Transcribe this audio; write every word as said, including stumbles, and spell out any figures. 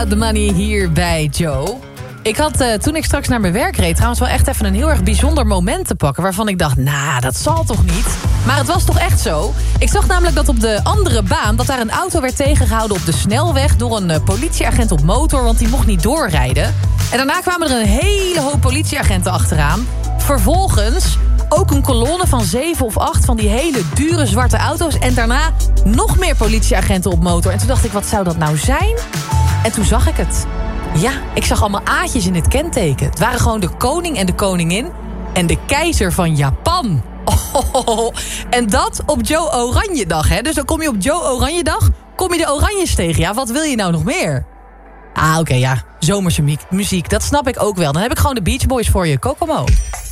About the Money hier bij Joe. Ik had uh, toen ik straks naar mijn werk reed... trouwens wel echt even een heel erg bijzonder moment te pakken... waarvan ik dacht, nou, nah, dat zal toch niet? Maar het was toch echt zo? Ik zag namelijk dat op de andere baan... dat daar een auto werd tegengehouden op de snelweg... door een uh, politieagent op motor, want die mocht niet doorrijden. En daarna kwamen er een hele hoop politieagenten achteraan. Vervolgens ook een kolonne van zeven of acht van die hele dure zwarte auto's... en daarna nog meer politieagenten op motor. En toen dacht ik, wat zou dat nou zijn? En toen zag ik het. Ja, ik zag allemaal A'tjes in het kenteken. Het waren gewoon de koning en de koningin en de keizer van Japan. Oh, en dat op Joe Oranjedag, hè? Dus dan kom je op Joe Oranjedag, kom je de Oranjes tegen. Ja, wat wil je nou nog meer? Ah, oké, okay, ja, zomerse muziek, dat snap ik ook wel. Dan heb ik gewoon de Beach Boys voor je, Kokomo.